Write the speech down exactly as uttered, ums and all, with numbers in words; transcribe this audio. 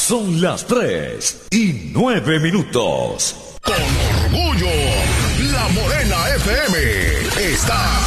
Son las tres y nueve minutos. Con orgullo, La Morena F M está